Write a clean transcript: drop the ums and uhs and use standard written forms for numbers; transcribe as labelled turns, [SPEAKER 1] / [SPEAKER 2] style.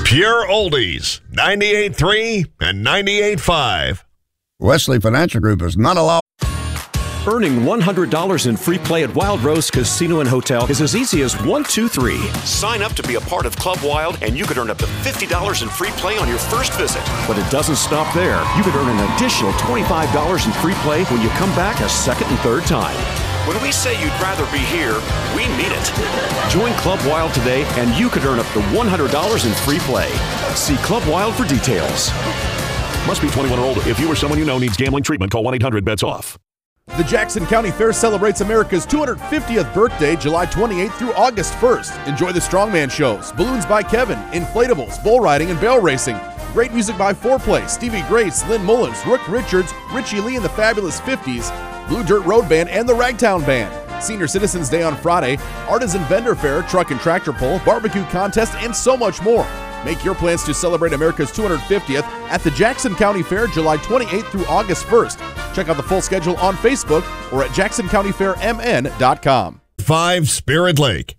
[SPEAKER 1] Pure Oldies, 98.3 and 98.5.
[SPEAKER 2] Wesley Financial Group is not allowed.
[SPEAKER 3] Earning $100 in free play at Wild Rose Casino and Hotel is as easy as 1, 2, 3. Sign up to be a part of Club Wild, and you could earn up to $50 in free play on your first visit. But it doesn't stop there. You could earn an additional $25 in free play when you come back a second and third time. When we say you'd rather be here, we mean it. Join Club Wild today, and you could earn up to $100 in free play. See Club Wild for details.
[SPEAKER 4] Must be 21 or older. If you or someone you know needs gambling treatment, call 1-800-BETS-OFF.
[SPEAKER 5] The Jackson County Fair celebrates America's 250th birthday, July 28th through August 1st. Enjoy the strongman shows, balloons by Kevin, inflatables, bull riding, and barrel racing. Great music by Foreplay, Stevie Grace, Lynn Mullins, Rook Richards, Richie Lee and the Fabulous 50s, Blue Dirt Road Band, and the Ragtown Band. Senior Citizens Day on Friday, Artisan Vendor Fair, Truck and Tractor Pull, Barbecue Contest, and so much more. Make your plans to celebrate America's 250th at the Jackson County Fair, July 28th through August 1st. Check out the full schedule on Facebook or at jacksoncountyfairmn.com.
[SPEAKER 1] 5 Spirit Lake.